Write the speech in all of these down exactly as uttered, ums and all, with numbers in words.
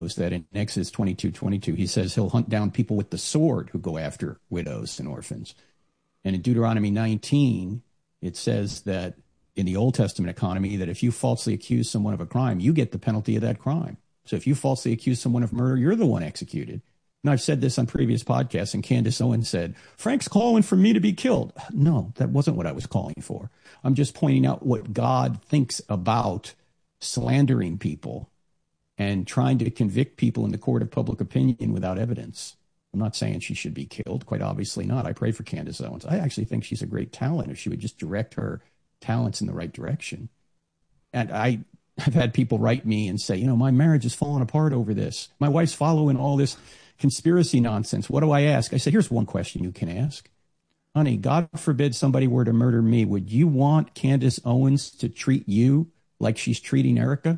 that in Exodus twenty-two twenty-two, he says he'll hunt down people with the sword who go after widows and orphans. And in Deuteronomy nineteen, it says that in the Old Testament economy, that if you falsely accuse someone of a crime, you get the penalty of that crime. So if you falsely accuse someone of murder, you're the one executed. And I've said this on previous podcasts, and Candace Owens said, Frank's calling for me to be killed. No, that wasn't what I was calling for. I'm just pointing out what God thinks about slandering people and trying to convict people in the court of public opinion without evidence. I'm not saying she should be killed. Quite obviously not. I pray for Candace Owens. I actually think she's a great talent if she would just direct her talents in the right direction. And I have had people write me and say, you know, my marriage is falling apart over this. My wife's following all this conspiracy nonsense. What do I ask? I say, here's one question you can ask. Honey, God forbid somebody were to murder me. Would you want Candace Owens to treat you like she's treating Erica?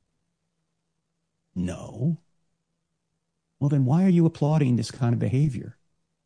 No. Well, then why are you applauding this kind of behavior?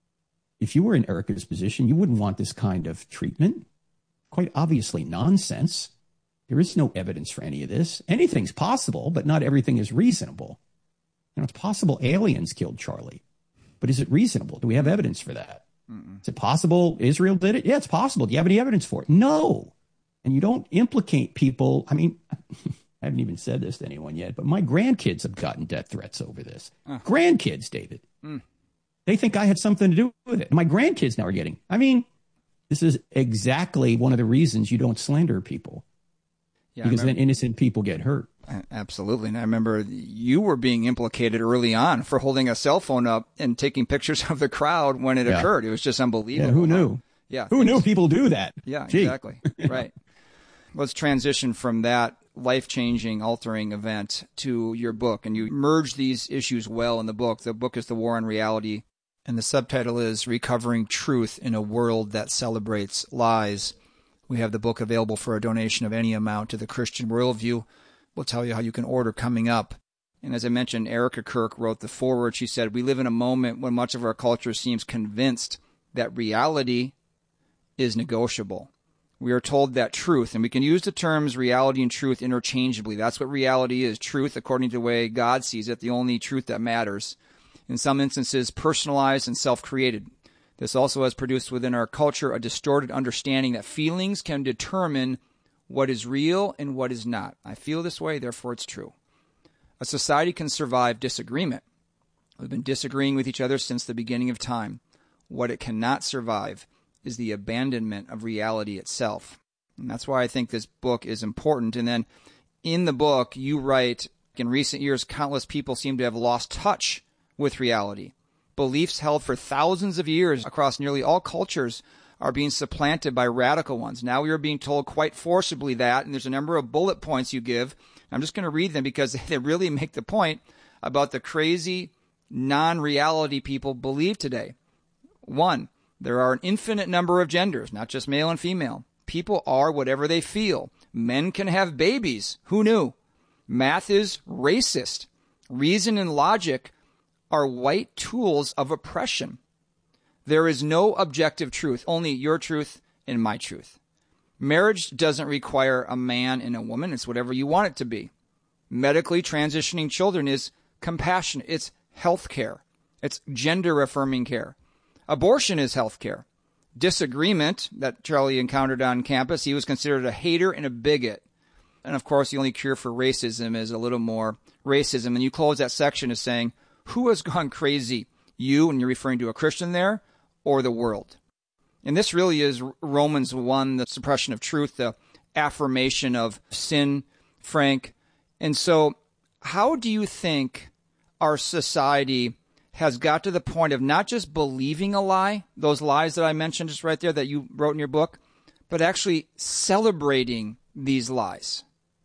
If you were in Erica's position, you wouldn't want this kind of treatment. Quite obviously nonsense. There is no evidence for any of this. Anything's possible, but not everything is reasonable. You know, it's possible aliens killed Charlie, but is it reasonable? Do we have evidence for that? Mm-mm. Is it possible Israel did it? Yeah, it's possible. Do you have any evidence for it? No. And you don't implicate people. I mean, I haven't even said this to anyone yet, but my grandkids have gotten death threats over this. Uh. Grandkids, David. Mm. They think I had something to do with it. My grandkids now are getting. I mean, this is exactly one of the reasons you don't slander people. Yeah, because then innocent people get hurt. Absolutely. And I remember you were being implicated early on for holding a cell phone up and taking pictures of the crowd when it yeah. occurred. It was just unbelievable. Yeah, who knew? Yeah. Who knew people do that? Yeah, Gee. Exactly. Right. Let's transition from that life-changing, altering event to your book. And you merge these issues well in the book. The book is The War on Reality, and the subtitle is Recovering Truth in a World That Celebrates Lies. We have the book available for a donation of any amount to the Christian Worldview. We'll tell you how you can order coming up. And as I mentioned, Erica Kirk wrote the foreword. She said, we live in a moment when much of our culture seems convinced that reality is negotiable. We are told that truth, and we can use the terms reality and truth interchangeably. That's what reality is, truth according to the way God sees it, the only truth that matters. In some instances, personalized and self-created. This also has produced within our culture a distorted understanding that feelings can determine what is real and what is not. I feel this way, therefore it's true. A society can survive disagreement. We've been disagreeing with each other since the beginning of time. What it cannot survive is the abandonment of reality itself. And that's why I think this book is important. And then in the book, you write, in recent years, countless people seem to have lost touch with reality. Beliefs held for thousands of years across nearly all cultures are being supplanted by radical ones. Now we are being told quite forcibly that, and there's a number of bullet points you give. I'm just going to read them because they really make the point about the crazy non-reality people believe today. One, there are an infinite number of genders, not just male and female. People are whatever they feel. Men can have babies. Who knew? Math is racist. Reason and logic are white tools of oppression. There is no objective truth, only your truth and my truth. Marriage doesn't require a man and a woman. It's whatever you want it to be. Medically transitioning children is compassion. It's health care. It's gender-affirming care. Abortion is health care. Disagreement that Charlie encountered on campus, he was considered a hater and a bigot. And of course, the only cure for racism is a little more racism. And you close that section as saying, who has gone crazy? You, and you're referring to a Christian there, or the world? And this really is Romans one, the suppression of truth, the affirmation of sin, Frank. And so how do you think our society has got to the point of not just believing a lie, those lies that I mentioned just right there that you wrote in your book, but actually celebrating these lies?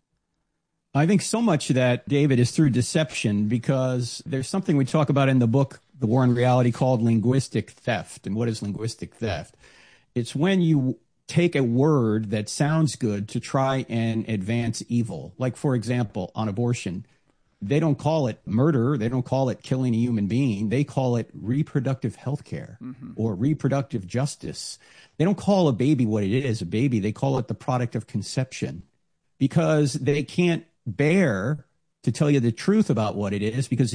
I think so much of that, David, is through deception, because there's something we talk about in the book, The War on Reality, called linguistic theft. And what is linguistic theft? It's when you take a word that sounds good to try and advance evil. Like, for example, on abortion, they don't call it murder. They don't call it killing a human being. They call it reproductive health care mm-hmm. or reproductive justice. They don't call a baby what it is, a baby. They call it the product of conception, because they can't bear to tell you the truth about what it is, because